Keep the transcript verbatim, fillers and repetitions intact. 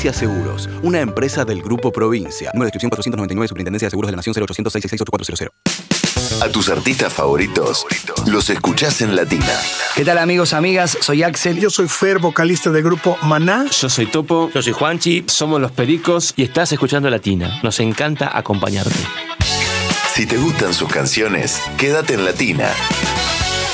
Provincia Seguros, una empresa del Grupo Provincia. Número de inscripción cuatrocientos noventa y nueve, Superintendencia de Seguros de la Nación, cero ochocientos, seiscientos sesenta y seis, ochenta y cuatro. A tus artistas favoritos los escuchás en Latina. ¿Qué tal, amigos, amigas? Soy Axel. Yo soy Fer, vocalista del grupo Maná. Yo soy Topo. Yo soy Juanchi. Somos Los Pericos. Y estás escuchando Latina. Nos encanta acompañarte. Si te gustan sus canciones, quédate en Latina.